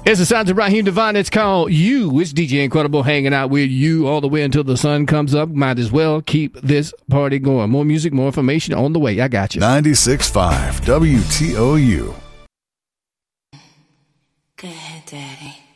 It's the sounds of Raheem Devine. It's called You. It's DJ Incredible hanging out with you all the way until the sun comes up. Might as well keep this party going. More music, more information on the way. I got you. 96.5 WTOU. Go ahead, Daddy.